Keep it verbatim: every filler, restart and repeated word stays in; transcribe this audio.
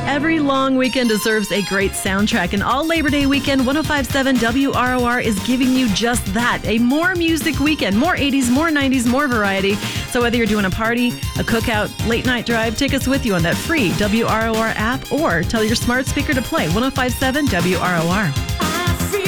Every long weekend deserves a great soundtrack, and all Labor Day weekend, one oh five point seven W R O R is giving you just that. A more music weekend, more eighties, more nineties, more variety. So whether you're doing a party, a cookout, late night drive, take us with you on that free W R O R app or tell your smart speaker to play one oh five point seven W R O R.